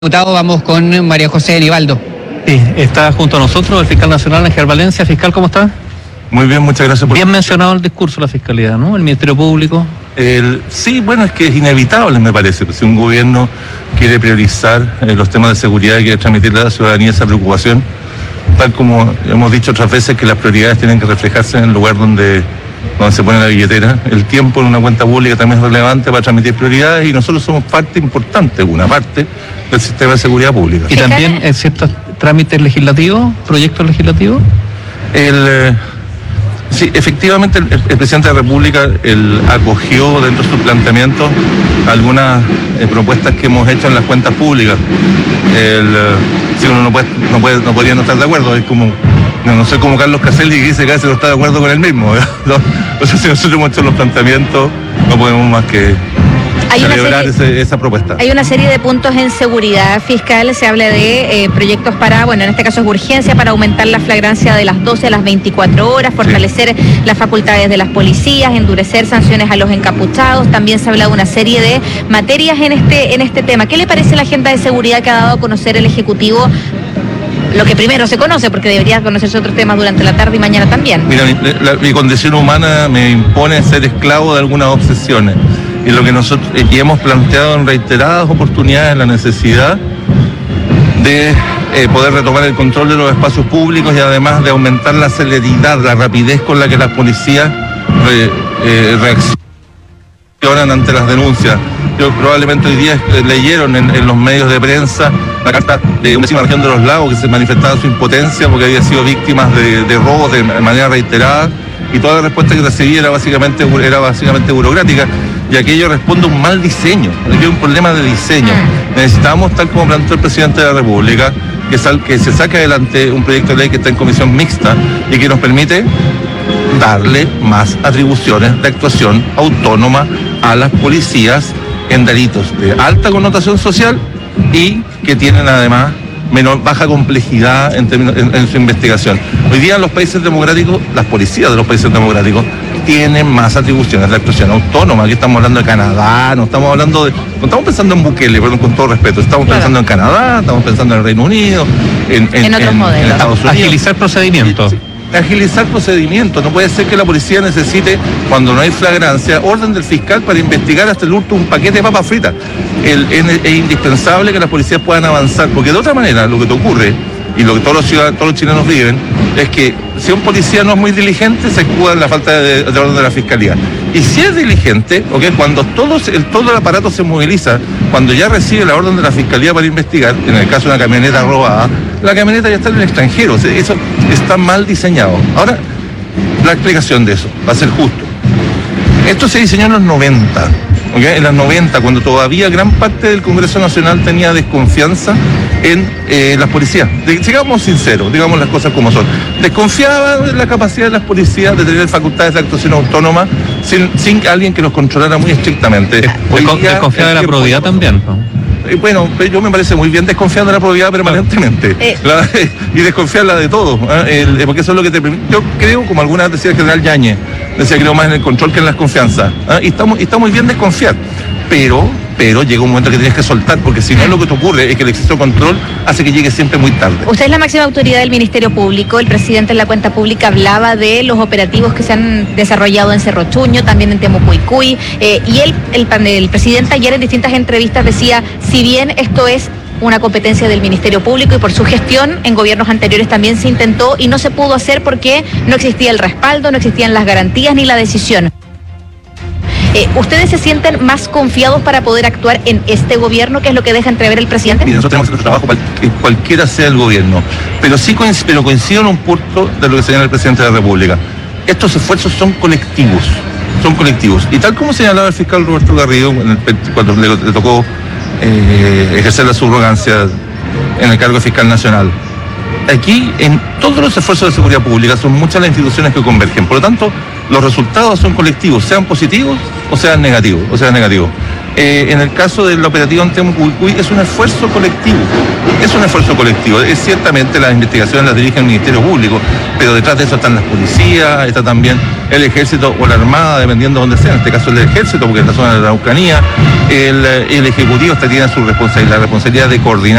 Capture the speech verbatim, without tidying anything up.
Diputado, vamos con María José Nivaldo. Sí, está junto a nosotros el fiscal nacional Ángel Valencia. Fiscal, ¿cómo está? Muy bien, muchas gracias por... Bien mencionado el discurso de la Fiscalía, ¿no? El Ministerio Público. El, sí, bueno, es que es inevitable, me parece. Si un gobierno quiere priorizar eh, los temas de seguridad y quiere transmitirle a la ciudadanía esa preocupación, tal como hemos dicho otras veces, que las prioridades tienen que reflejarse en el lugar donde, donde se pone la billetera. El tiempo en una cuenta pública también es relevante para transmitir prioridades y nosotros somos parte importante, una parte del sistema de seguridad pública. Y también en ciertos trámites legislativos, proyectos legislativos. El... Eh, Sí, efectivamente el, el presidente de la República el, acogió dentro de sus planteamientos algunas eh, propuestas que hemos hecho en las cuentas públicas. El, eh, si uno no puede, no puede, no podría no estar de acuerdo, es como, no, no sé cómo Carlos Caselli que dice que a veces no está de acuerdo con él mismo. No, o sea, si nosotros hemos hecho los planteamientos, no podemos más que Hay celebrar una serie, ese, esa propuesta. Hay una serie de puntos en seguridad fiscal, se habla de eh, proyectos para, bueno, en este caso es urgencia, para aumentar la flagrancia de las doce a las veinticuatro horas, fortalecer sí. las facultades de las policías, endurecer sanciones a los encapuchados. También se habla de una serie de materias en este, en este tema. ¿Qué le parece la agenda de seguridad que ha dado a conocer el Ejecutivo? Lo que primero se conoce, porque debería conocerse otros temas durante la tarde y mañana también. Mira, mi, la, mi condición humana me impone ser esclavo de algunas obsesiones. Y lo que nosotros y hemos planteado en reiteradas oportunidades la necesidad de eh, poder retomar el control de los espacios públicos y además de aumentar la celeridad, la rapidez con la que las policías re, eh, reaccionan ante las denuncias. Yo, probablemente hoy día eh, leyeron en, en los medios de prensa la carta de una vecina región de los lagos que se manifestaba su impotencia porque había sido víctimas de, de robos de manera reiterada y toda la respuesta que recibía era básicamente, era básicamente burocrática. Y aquello responde a un mal diseño, aquello es un problema de diseño. Necesitamos, tal como planteó el presidente de la República, que, sal, que se saque adelante un proyecto de ley que está en comisión mixta y que nos permite darle más atribuciones de actuación autónoma a las policías en delitos de alta connotación social y que tienen además menor, baja complejidad en, términos, en, en su investigación. Hoy día en los países democráticos, las policías de los países democráticos tienen más atribuciones de actuación autónoma. Aquí estamos hablando de Canadá, no estamos hablando de, no estamos pensando en Bukele, perdón, con todo respeto, estamos claro. pensando en Canadá, estamos pensando en el Reino Unido, en, en, en otros en, modelos. En Estados Unidos. Agilizar procedimientos. Agilizar procedimientos. No puede ser que la policía necesite, cuando no hay flagrancia, orden del fiscal para investigar hasta el último un paquete de papas fritas. El, es, es indispensable que las policías puedan avanzar, porque de otra manera lo que te ocurre, y lo que todos los ciudadanos, todos los chilenos viven, es que si un policía no es muy diligente, se escuda en la falta de, de orden de la fiscalía. Y si es diligente, ¿okay? cuando todo el, todo el aparato se moviliza, cuando ya recibe la orden de la fiscalía para investigar, en el caso de una camioneta robada, la camioneta ya está en el extranjero. O sea, eso está mal diseñado. Ahora, la explicación de eso va a ser justo. Esto se diseñó en los noventa. ¿Okay? En los noventa, cuando todavía gran parte del Congreso Nacional tenía desconfianza en eh, las policías. De, sigamos sinceros, digamos las cosas como son. Desconfiaba de la capacidad de las policías de tener facultades de actuación autónoma sin, sin alguien que los controlara muy estrictamente. Desconfiaba de la probidad también, ¿no? Bueno, yo me parece muy bien desconfiar de la probidad permanentemente eh. la, y desconfiarla de todo, ¿eh? el, porque eso es lo que te permite. Yo creo, como alguna vez decía el general Yáñez, decía creo más en el control que en las confianzas, ¿eh? y, está, y está muy bien desconfiar, pero, pero llega un momento que tienes que soltar, porque si no lo que te ocurre es que el exceso de control hace que llegue siempre muy tarde. Usted es la máxima autoridad del Ministerio Público, el presidente en la cuenta pública hablaba de los operativos que se han desarrollado en Cerro Chuño, también en Temucuicui, eh, y él, el, el, el presidente ayer en distintas entrevistas decía, si bien esto es una competencia del Ministerio Público y por su gestión en gobiernos anteriores también se intentó y no se pudo hacer porque no existía el respaldo, no existían las garantías ni la decisión. Eh, ¿Ustedes se sienten más confiados para poder actuar en este gobierno, que es lo que deja entrever el presidente? Mira, nosotros tenemos que hacer nuestro trabajo cual, cualquiera sea el gobierno, pero sí coincido, pero coincido en un punto de lo que señala el presidente de la República. Estos esfuerzos son colectivos, son colectivos. Y tal como señalaba el fiscal Roberto Garrido en el, cuando le, le tocó eh, ejercer la subrogancia en el cargo de fiscal nacional, aquí en todos los esfuerzos de seguridad pública son muchas las instituciones que convergen. Por lo tanto, los resultados son colectivos, sean positivos o sean negativos. O sean negativos. Eh, en el caso del operativo en Temucuicui es un esfuerzo colectivo, es un esfuerzo colectivo. Es ciertamente las investigaciones las dirige el Ministerio Público, pero detrás de eso están las policías, está también el ejército o la armada, dependiendo de dónde sea, en este caso el ejército, porque es la zona de la Araucanía, el, el ejecutivo está, tiene su responsabilidad, la responsabilidad de coordinar